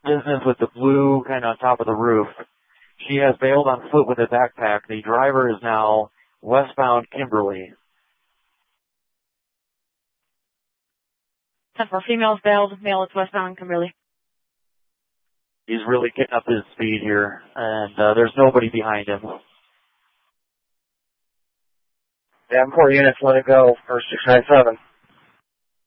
business with the blue kind of on top of the roof. She has bailed on foot with a backpack. The driver is now westbound Kimberly. 10-4, female's bailed, male is westbound Kimberly. He's really getting up his speed here, and there's nobody behind him. Davenport units, let it go for 697.